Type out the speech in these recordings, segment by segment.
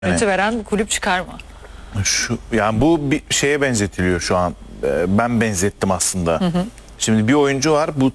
görüntü veren kulüp çıkar mı? Yani bu bir şeye benzetiliyor şu an. Ben benzettim aslında. Şimdi bir oyuncu var. Bu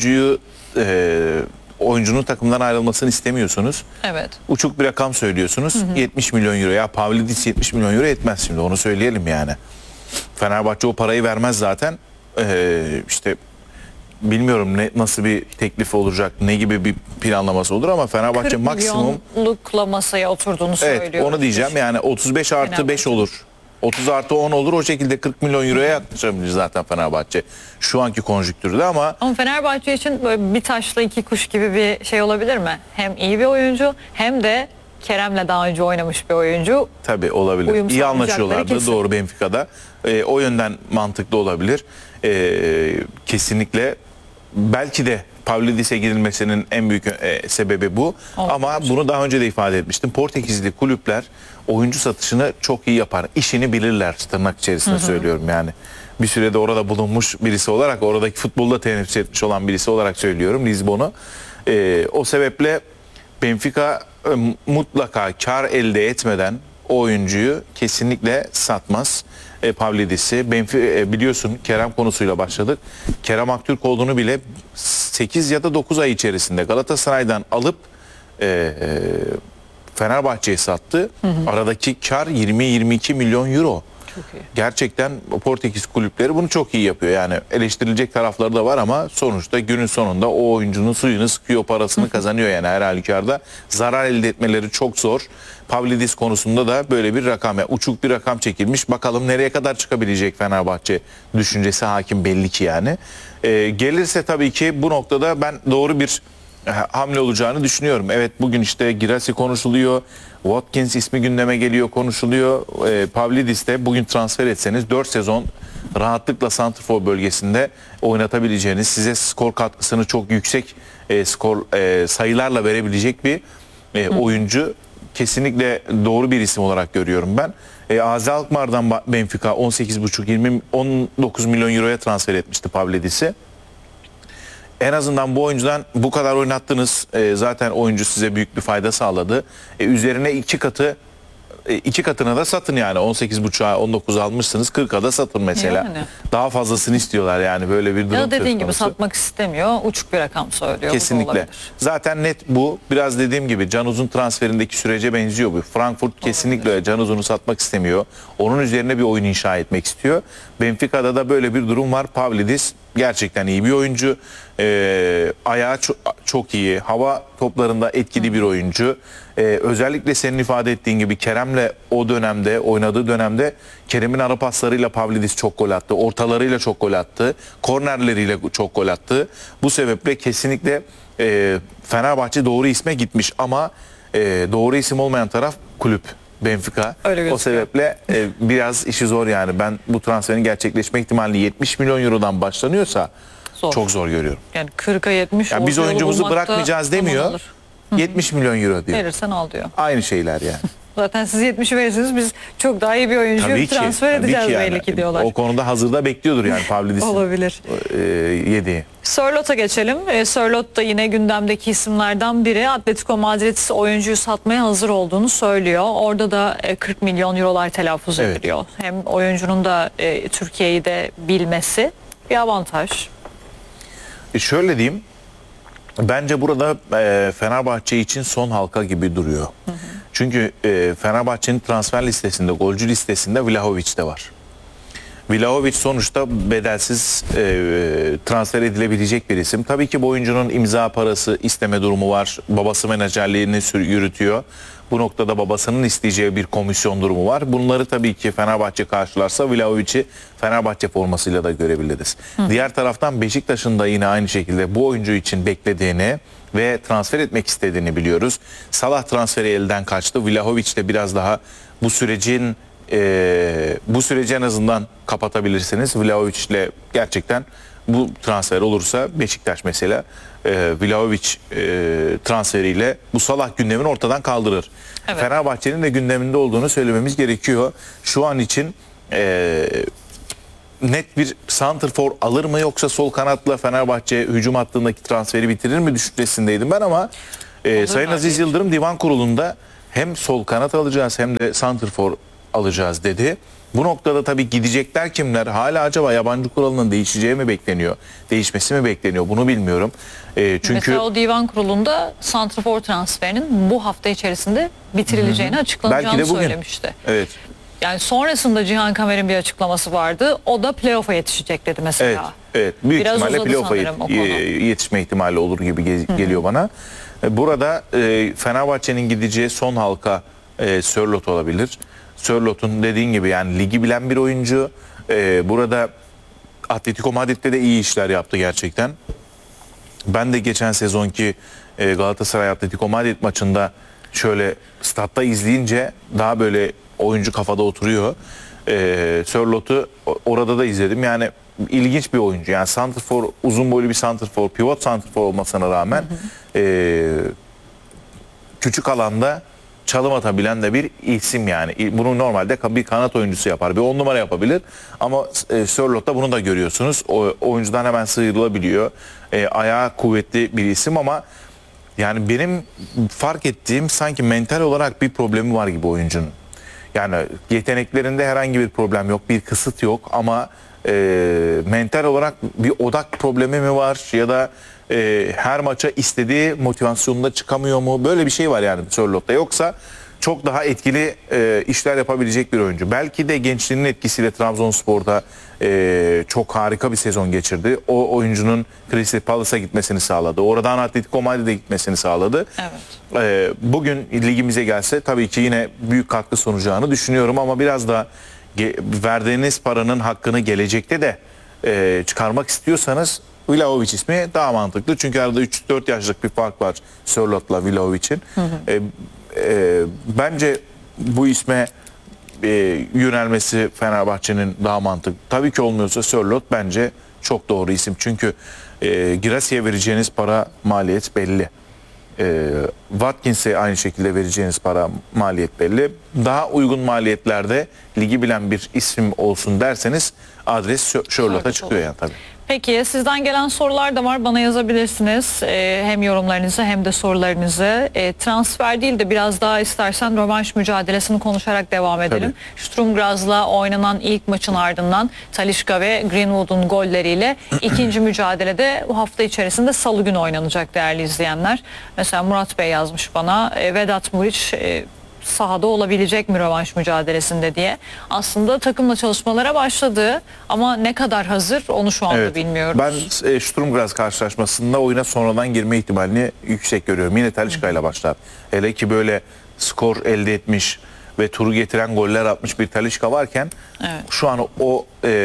oyuncunun takımdan ayrılmasını istemiyorsunuz. Evet. Uçuk bir rakam söylüyorsunuz. 70 milyon euro. Ya Pavlidis 70 milyon euro etmez şimdi. Onu söyleyelim yani. Fenerbahçe o parayı vermez zaten. İşte bilmiyorum nasıl bir teklif olacak, ne gibi bir planlaması olur ama Fenerbahçe 40 maksimum milyonlukla masaya oturduğunu söylüyor. evet onu diyeceğim yani 35 artı 5 olur. 30 artı 10 olur, o şekilde 40 milyon euroya yaklaşabilir zaten Fenerbahçe şu anki konjüktürde ama Fenerbahçe için böyle bir taşla iki kuş gibi bir şey olabilir mi? Hem iyi bir oyuncu hem de Kerem'le daha önce oynamış bir oyuncu. tabii olabilir. Uyum İyi anlaşıyorlardı kesin. doğru Benfica'da. O yönden mantıklı olabilir. Kesinlikle belki de Pavlidis'e gidilmesinin en büyük sebebi bu. Olabilir. Ama bunu daha önce de ifade etmiştim. Portekizli kulüpler oyuncu satışını çok iyi yapar. İşini bilirler, tırnak içerisinde söylüyorum yani. Bir sürede orada bulunmuş birisi olarak, oradaki futbolda teneffüs etmiş olan birisi olarak söylüyorum Lizbon'u. O sebeple Benfica mutlaka kar elde etmeden o oyuncuyu kesinlikle satmaz. Pavlidis'i. Biliyorsun Kerem konusuyla başladık. Kerem Aktürk olduğunu bile 8 ya da 9 ay içerisinde Galatasaray'dan alıp Fenerbahçe'ye sattı. Aradaki kar 20-22 milyon euro. Çok iyi. Gerçekten Portekiz kulüpleri bunu çok iyi yapıyor. Yani eleştirilecek tarafları da var ama sonuçta günün sonunda o oyuncunun suyunu sıkıyor, parasını kazanıyor yani her halükarda. Zarar elde etmeleri çok zor. Pavlidis konusunda da böyle bir rakam, yani uçuk bir rakam çekilmiş. Bakalım nereye kadar çıkabilecek Fenerbahçe düşüncesi hakim belli ki yani. Gelirse tabii ki bu noktada ben doğru bir hamle olacağını düşünüyorum. Evet, bugün işte Girassi konuşuluyor. Watkins ismi gündeme geliyor, konuşuluyor. Pavlidis de bugün transfer etseniz 4 sezon rahatlıkla santrfor bölgesinde oynatabileceğiniz, size skor katkısını çok yüksek sayılarla verebilecek bir oyuncu. Kesinlikle doğru bir isim olarak görüyorum ben. AZ Alkmaar'dan Benfica 18,5-19 milyon euroya transfer etmişti Pavlidis'i. En azından bu oyuncudan bu kadar oynattınız. Zaten oyuncu size büyük bir fayda sağladı. Üzerine iki katına da satın yani. 18,5'a 19 almışsınız, 40'a da satın mesela. Yani. Daha fazlasını istiyorlar yani, böyle bir durum Ya dediğin söz gibi konusu. satmak istemiyor. Uçuk bir rakam söylüyor. Bu da Kesinlikle. olabilir. Zaten net bu. Biraz dediğim gibi Can Uzun transferindeki sürece benziyor bu. Frankfurt kesinlikle Can Uzun'u satmak istemiyor. Onun üzerine bir oyun inşa etmek istiyor. Benfica'da da böyle bir durum var. Pavlidis gerçekten iyi bir oyuncu. Ayağı çok iyi. Hava toplarında etkili bir oyuncu. Özellikle senin ifade ettiğin gibi Kerem'le o dönemde, oynadığı dönemde Kerem'in ara paslarıyla Pavlidis çok gol attı. Ortalarıyla çok gol attı. Kornerleriyle çok gol attı. Bu sebeple kesinlikle Fenerbahçe doğru isme gitmiş ama doğru isim olmayan taraf kulüp. Benfica. O sebeple biraz işi zor yani. Ben bu transferin gerçekleşme ihtimali 70 milyon eurodan başlanıyorsa Zor. çok zor görüyorum. Yani 40'a 70 Yani biz oyuncumuzu bırakmayacağız demiyor. 70 milyon euro diyor. Verirsen al diyor. Aynı şeyler yani. Zaten siz 70'i verirsiniz, biz çok daha iyi bir oyuncuyu transfer edeceğiz yani. belli ki diyorlar. O konuda hazırda bekliyordur yani Pavlidis'in. Olabilir. Yediği. Sörlot'a geçelim. Sörlot da yine gündemdeki isimlerden biri. Atletico Madrid oyuncuyu satmaya hazır olduğunu söylüyor. Orada da 40 milyon eurolar telaffuz ediliyor. Hem oyuncunun da Türkiye'yi de bilmesi bir avantaj. Şöyle diyeyim. Bence burada Fenerbahçe için son halka gibi duruyor. Çünkü Fenerbahçe'nin transfer listesinde, golcü listesinde Vlahovic de var. Vlahovic sonuçta bedelsiz transfer edilebilecek bir isim. Tabii ki bu oyuncunun imza parası isteme durumu var. Babası menajerliğini yürütüyor. Bu noktada babasının isteyeceği bir komisyon durumu var. Bunları tabii ki Fenerbahçe karşılarsa Vlahovic'i Fenerbahçe formasıyla da görebiliriz. Diğer taraftan Beşiktaş'ın da yine aynı şekilde bu oyuncu için beklediğini ve transfer etmek istediğini biliyoruz. Salah transferi elden kaçtı. Vlahovic de biraz daha bu süreci en azından kapatabilirsiniz. Vlahovic'le gerçekten bu transfer olursa Beşiktaş mesela Vlahovic transferiyle bu Salah gündemini ortadan kaldırır. Evet. Fenerbahçe'nin de gündeminde olduğunu söylememiz gerekiyor. Şu an için net bir santrfor alır mı yoksa sol kanatla Fenerbahçe hücum hattındaki transferi bitirir mi düşüncesindeydim ben ama Sayın Aziz Yıldırım Divan Kurulu'nda hem sol kanat alacağız hem de santrfor alacağız dedi. Bu noktada tabii gidecekler kimler? Hala acaba yabancı kuralının değişeceği mi bekleniyor? Değişmesi mi bekleniyor? Bunu bilmiyorum. Çünkü mesela o divan kurulunda santrafor transferinin bu hafta içerisinde bitirileceğini açıklanacağını belki de bugün söylemişti. Evet. Yani sonrasında Cihan Kamer'in bir açıklaması vardı. O da playoff'a yetişecek dedi mesela. Evet, evet. Büyük Biraz ihtimalle uzadı playoff'a sanırım o konu. yetişme ihtimali olur gibi geliyor bana. Burada Fenerbahçe'nin gideceği son halka Sörloth olabilir. Sörloth'un dediğin gibi yani ligi bilen bir oyuncu. Burada Atletico Madrid'de de iyi işler yaptı gerçekten. Ben de geçen sezonki Galatasaray Atletico Madrid maçında şöyle statta izleyince daha böyle oyuncu kafada oturuyor. Sörloth'u orada da izledim. Yani ilginç bir oyuncu. Yani santrfor, uzun boylu bir santrfor, pivot santrfor olmasına rağmen küçük alanda çalım atabilen de bir isim yani. Bunu normalde bir kanat oyuncusu yapar. Bir 10 numara yapabilir. Ama Sörloth'ta bunu da görüyorsunuz. O oyuncudan hemen sıyrılabiliyor. Ayağı kuvvetli bir isim ama yani benim fark ettiğim sanki mental olarak bir problemi var gibi oyuncunun. Yani yeteneklerinde herhangi bir problem yok, bir kısıt yok ama mental olarak bir odak problemi mi var ya da her maça istediği motivasyonunda çıkamıyor mu? Böyle bir şey var yani Sörloth'ta. Yoksa çok daha etkili işler yapabilecek bir oyuncu. Belki de gençliğinin etkisiyle Trabzonspor'da çok harika bir sezon geçirdi. O oyuncunun Crystal Palace'a gitmesini sağladı. Oradan Atletico Madrid'e gitmesini sağladı. Evet. Bugün ligimize gelse tabii ki yine büyük katkı sunacağını düşünüyorum ama biraz da verdiğiniz paranın hakkını gelecekte de çıkarmak istiyorsanız Vlahovic ismi daha mantıklı. Çünkü arada 3-4 yaşlık bir fark var Sörloth'la Vlahovic'in. Bence bu isme yönelmesi Fenerbahçe'nin daha mantıklı. Tabii ki olmuyorsa Sörloth bence çok doğru isim. Çünkü Girassi'ye vereceğiniz para maliyet belli. Watkins'e aynı şekilde vereceğiniz para maliyet belli. Daha uygun maliyetlerde ligi bilen bir isim olsun derseniz adres Sörloth'a çıkıyor yani tabii. Peki sizden gelen sorular da var, bana yazabilirsiniz. Hem yorumlarınızı hem de sorularınızı. Transfer değil de biraz daha istersen rövanş mücadelesini konuşarak devam edelim. Sturm Graz'la oynanan ilk maçın ardından Talisca ve Greenwood'un golleriyle ikinci mücadelede bu hafta içerisinde salı günü oynanacak değerli izleyenler. Mesela Murat Bey yazmış bana, Vedat Muriç sahada olabilecek mi rövanş mücadelesinde diye. Aslında takımla çalışmalara başladı ama ne kadar hazır onu şu anda bilmiyoruz. Ben Sturm Graz karşılaşmasında oyuna sonradan girme ihtimalini yüksek görüyorum. Yine Talisca ile başlar. Hele ki böyle skor elde etmiş ve turu getiren goller atmış bir Talisca varken şu an o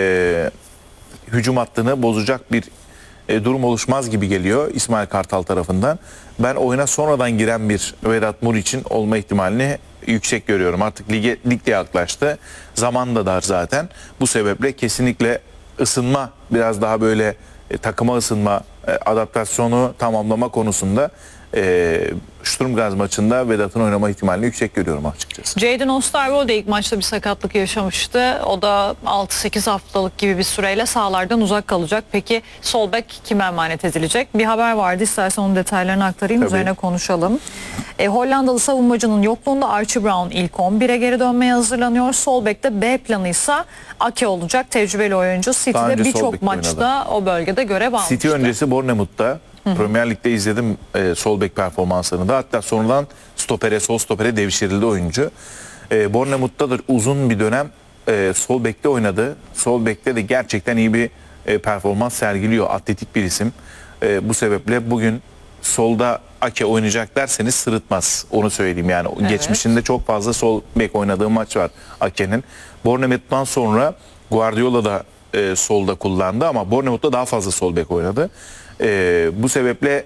hücum hattını bozacak bir durum oluşmaz gibi geliyor İsmail Kartal tarafından. Ben oyuna sonradan giren bir Vedat Muriç'in olma ihtimalini yüksek görüyorum. Artık lig de yaklaştı. Zaman da dar zaten. Bu sebeple kesinlikle ısınma, biraz daha böyle takıma ısınma, adaptasyonu tamamlama konusunda Sturm Graz maçında Vedat'ın oynama ihtimalini yüksek görüyorum açıkçası. Jadon Osterwolde ilk maçta bir sakatlık yaşamıştı. O da 6-8 haftalık gibi bir süreyle sahalardan uzak kalacak. Peki sol bek kime emanet edilecek? Bir haber vardı, istersen onun detaylarını aktarayım, Tabii. üzerine konuşalım. Hollandalı savunmacının yokluğunda Archie Brown ilk 11'e geri dönmeye hazırlanıyor. Sol bekte B planı ise Ake olacak. Tecrübeli oyuncu. City'de birçok maçta o bölgede görev almıştı. City öncesi Bournemouth'ta Premier Lig'de izledim sol bek performansını da. Hatta sonradan sol stopere devşirildi oyuncu. Bournemouth'ta da uzun bir dönem sol bekte oynadı. Sol bekte de gerçekten iyi bir performans sergiliyor. Atletik bir isim. Bu sebeple bugün solda Ake oynayacak derseniz sırıtmaz. Onu söyleyeyim yani. Evet. Geçmişinde çok fazla sol bek oynadığı maç var Ake'nin. Bournemouth'tan sonra Guardiola da solda kullandı ama Bournemouth'ta daha fazla sol bek oynadı. Bu sebeple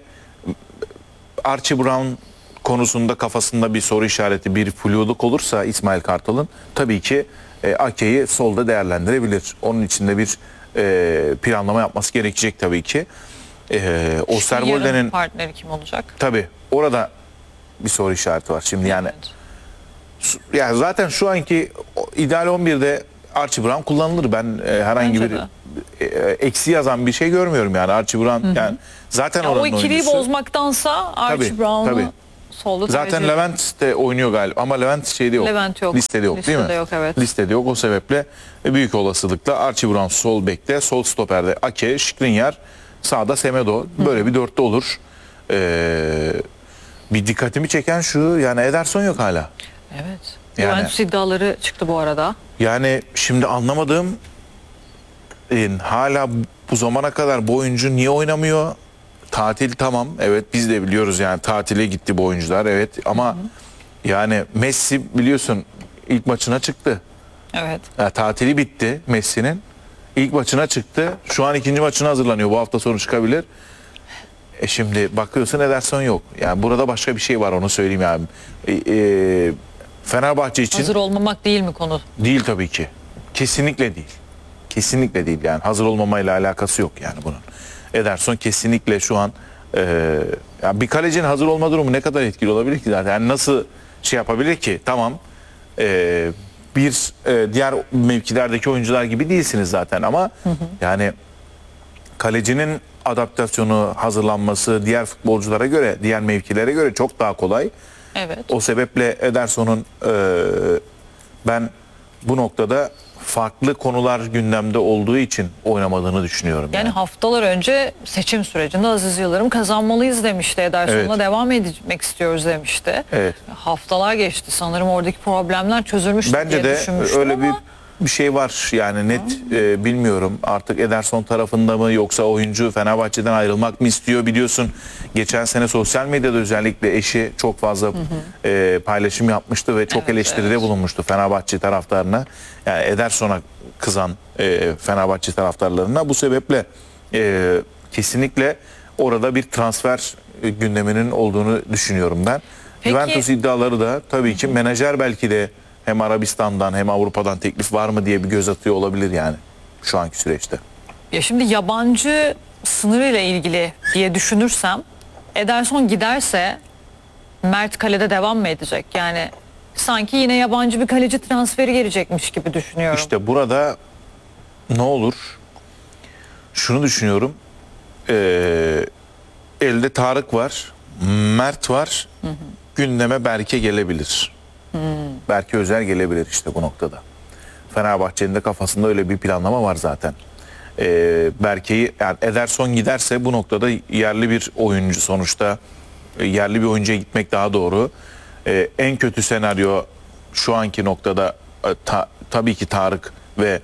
Archie Brown konusunda kafasında bir soru işareti, bir fluluk olursa İsmail Kartal'ın tabii ki Ake'yi solda değerlendirebilir. Onun için de bir planlama yapması gerekecek tabii ki. Yarın partneri kim olacak? Tabii orada bir soru işareti var şimdi yani. Yani zaten şu anki ideal 11'de Archie Brown kullanılır. Ben herhangi bir eksi yazan bir şey görmüyorum yani Archie Brown. Yani zaten o ikiliyi bozmaktansa Archie Brown'u solda Zaten tercih Levent de oynuyor galiba ama Levent şeyde yok. Levent yok. Listede yok değil mi? Listede yok, evet. Listede yok. O sebeple büyük olasılıkla Archie Brown sol bekte, sol stoperde Ake, Skriniar, sağda Semedo. Böyle bir dörtlü olur. Bir dikkatimi çeken şu, yani Ederson yok hala. Evet. Yani- Juventus iddiaları çıktı bu arada. Yani şimdi anlamadığım hala bu zamana kadar bu oyuncu niye oynamıyor? Tatil tamam, evet biz de biliyoruz yani tatile gitti bu oyuncular, evet ama yani Messi biliyorsun ilk maçına çıktı. Evet. Yani tatili bitti Messi'nin. İlk maçına çıktı. Şu an ikinci maçına hazırlanıyor. Bu hafta sonu çıkabilir. Şimdi bakıyorsun Ederson yok. Yani burada başka bir şey var, onu söyleyeyim yani. Fenerbahçe için Hazır olmamak değil mi konu? değil tabii ki. Kesinlikle değil. Kesinlikle değil yani. Hazır olmamayla alakası yok yani bunun. Ederson kesinlikle şu an yani bir kalecinin hazır olma durumu ne kadar etkili olabilir ki zaten? Yani nasıl şey yapabilir ki? Tamam. Diğer mevkilerdeki oyuncular gibi değilsiniz zaten ama yani kalecinin adaptasyonu, hazırlanması diğer futbolculara göre, diğer mevkilere göre çok daha kolay. Evet. O sebeple Ederson'un ben bu noktada farklı konular gündemde olduğu için oynamadığını düşünüyorum. Yani haftalar önce seçim sürecinde Aziz Yıldırım kazanmalıyız demişti. Ederson'la Evet. devam etmek istiyoruz demişti. Evet. Haftalar geçti. Sanırım oradaki problemler çözülmüş Bence diye de düşünmüştüm öyle ama bir şey var yani net bilmiyorum artık Ederson tarafında mı yoksa oyuncu Fenerbahçe'den ayrılmak mı istiyor, biliyorsun geçen sene sosyal medyada özellikle eşi çok fazla paylaşım yapmıştı ve çok Evet, eleştiride evet. bulunmuştu Fenerbahçe taraftarına, yani Ederson'a kızan Fenerbahçe taraftarlarına. Bu sebeple kesinlikle orada bir transfer gündeminin olduğunu düşünüyorum ben. Peki- Juventus iddiaları da tabii ki menajer belki de hem Arabistan'dan hem Avrupa'dan teklif var mı diye bir göz atıyor olabilir yani şu anki süreçte. ya şimdi yabancı sınırıyla ilgili diye düşünürsem Ederson giderse Mert kalede devam mı edecek? Yani sanki yine yabancı bir kaleci transferi gelecekmiş gibi düşünüyorum. İşte burada ne olur? Şunu düşünüyorum. Elde Tarık var, Mert var. Gündeme Berke gelebilir. Berke Özer gelebilir işte bu noktada. Fenerbahçe'nin de kafasında öyle bir planlama var zaten. Berke'yi, yani Ederson giderse bu noktada yerli bir oyuncu, sonuçta yerli bir oyuncuya gitmek daha doğru. En kötü senaryo şu anki noktada tabii ki Tarık ve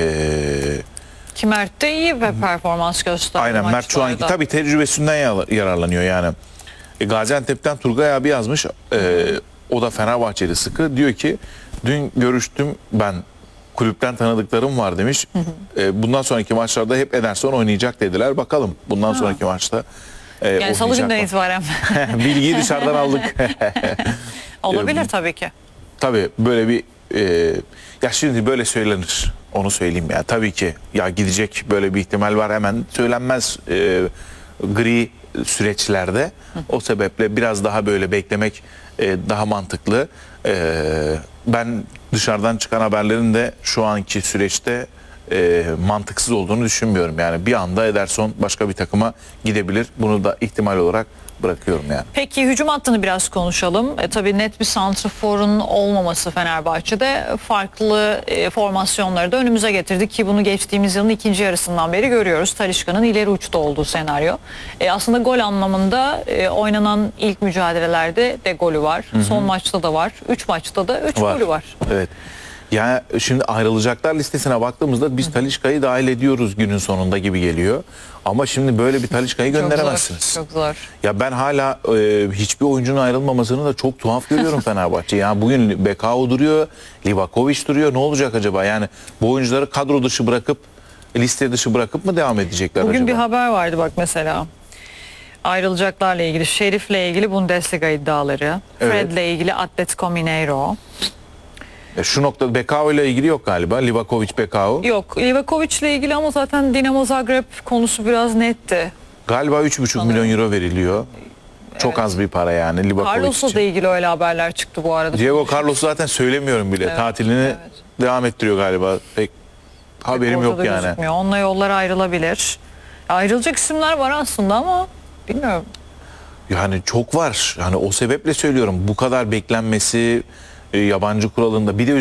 Ki Mert de iyi bir performans gösterdi aynen Mert şu anki maçlarda. tabii tecrübesinden yararlanıyor yani. Gaziantep'ten Turgay abi yazmış. O da Fenerbahçeli sıkı. Diyor ki dün görüştüm ben, kulüpten tanıdıklarım var demiş. Bundan sonraki maçlarda hep Ederson oynayacak dediler. Bakalım bundan sonraki maçta Yani salı oynayacak günden mı? itibaren Bilgiyi dışarıdan aldık. olabilir tabii ki. Tabii böyle bir ya şimdi böyle söylenir. Onu söyleyeyim ya. Tabii ki ya gidecek böyle bir ihtimal var, hemen söylenmez gri süreçlerde. O sebeple biraz daha böyle beklemek daha mantıklı. Ben dışarıdan çıkan haberlerin de şu anki süreçte mantıksız olduğunu düşünmüyorum. Yani bir anda Ederson başka bir takıma gidebilir. Bunu da ihtimal olarak bırakıyorum yani. Peki hücum hattını biraz konuşalım. Tabii net bir santraforun olmaması Fenerbahçe'de farklı formasyonları da önümüze getirdi ki bunu geçtiğimiz yılın ikinci yarısından beri görüyoruz. Talisca'nın ileri uçta olduğu senaryo. Aslında gol anlamında oynanan ilk mücadelelerde de golü var. Son maçta da var. 3 maçta da 3 golü var. Evet. Yani şimdi ayrılacaklar listesine baktığımızda biz Talisca'yı dahil ediyoruz günün sonunda gibi geliyor. Ama şimdi böyle bir Talisca'yı gönderemezsiniz. Çok zor. Ya ben hala hiçbir oyuncunun ayrılmamasını da çok tuhaf görüyorum Fenerbahçe. Yani bugün Bekao duruyor, Livakovic duruyor. Ne olacak acaba? Yani bu oyuncuları kadro dışı bırakıp, liste dışı bırakıp mı devam edecekler Bugün acaba? bir haber vardı bak mesela. Ayrılacaklarla ilgili, Şerif'le ilgili Bundesliga iddiaları. Evet. Fred'le ilgili Atletico Mineiro. Şu noktada Bekao ile ilgili yok galiba. Livakovic, Bekao. Yok, Livakovic'le ilgili ama zaten Dinamo Zagreb konusu biraz netti. Galiba 3,5 milyon euro veriliyor. Çok az bir para yani Livakovic Carlos'la için. da ilgili öyle haberler çıktı bu arada. Diego Carlos zaten söylemiyorum bile. Evet, Tatilini evet. devam ettiriyor galiba. Pek haberim yok Ortada yani. gözükmüyor. Onunla yollar ayrılabilir. Ayrılacak isimler var aslında ama bilmiyorum. Yani çok var. Yani o sebeple söylüyorum, bu kadar beklenmesi yabancı kuralında, bir de